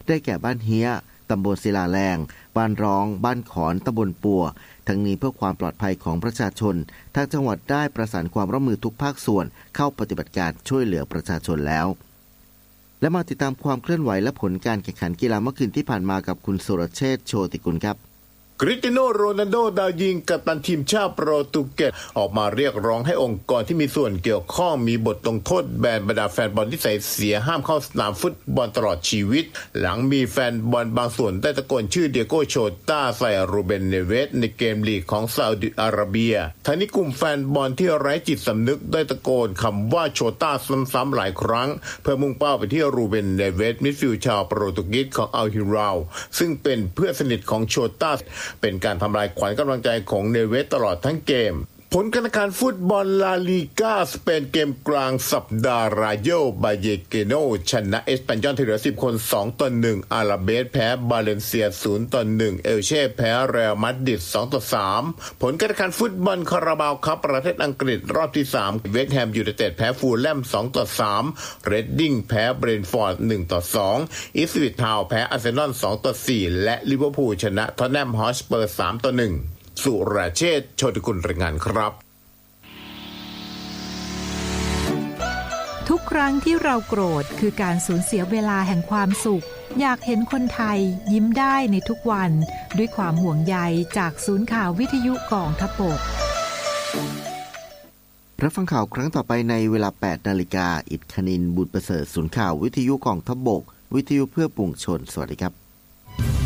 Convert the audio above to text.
ได้แก่บ้านเฮียตำบลศิลาแรงบ้านร้องบ้านขอนตำบลปัวทั้งนี้เพื่อความปลอดภัยของประชาชนทางจังหวัดได้ประสานความร่วมมือทุกภาคส่วนเข้าปฏิบัติการช่วยเหลือประชาชนแล้วและมาติดตามความเคลื่อนไหวและผลการแข่งขันกีฬาเมื่อคืนที่ผ่านมากับคุณสุรเชษฐ์โชติกุลครับคริสเตียโนโรนัลโดดาวยิงกัปตันทีมชาติโปรตุเกสออกมาเรียกร้องให้องค์กรที่มีส่วนเกี่ยวข้องมีบทลงโทษแบนบรรดาแฟนบอลที่ใส่เสียห้ามเข้าสนามฟุตบอลตลอดชีวิตหลังมีแฟนบอลบางส่วนได้ตะโกนชื่อเดียโก้โชต้าใส่รูเบนเนเวสในเกมลีกของซาอุดิอาระเบียทั้งนี้กลุ่มแฟนบอลที่ไร้จิตสำนึกได้ตะโกนคำว่าโชต้าซ้ำๆหลายครั้งเพื่อมุ่งเป้าไปที่รูเบนเนเวสมิดฟิลด์ชาวโปรตุเกสของอัลฮิลาลซึ่งเป็นเพื่อนสนิทของโชต้าเป็นการทำลายขวัญกำลังใจของเนเวสตลอดทั้งเกมผลการแข่งขันฟุตบอลลาลีกาสเปนเกมกลางสัปดาห์ราโยบาเยเกโนชนะเอสปันยอลที่เหลือ10คน2-1อาราเบสแพ้บาเลนเซีย0-1เอลเช่แพ้เรอัลมาดริด2-3ผลการแข่งขันฟุตบอลคาราบาวคัพประเทศอังกฤษรอบที่3เวสต์แฮมยูไนเต็ดแพ้ฟูลแลม2-3เรดดิ้งแพ้เบรนท์ฟอร์ด1-2อิปสวิชทาวน์แพ้อาร์เซนอล2-4และลิเวอร์พูลชนะท็อตแนมฮอตสเปอร์3-1สุรเชษฐ์โชติกุลรายงานครับทุกครั้งที่เราโกรธคือการสูญเสียเวลาแห่งความสุขอยากเห็นคนไทยยิ้มได้ในทุกวันด้วยความห่วงใยจากศูนย์ข่าววิทยุกองทัพบกรับฟังข่าวครั้งต่อไปในเวลา 8 นาฬิกาอิฐคณินทร์บุญประเสริฐศูนย์ข่าววิทยุกองทัพบกวิทยุเพื่อปวงชนสวัสดีครับ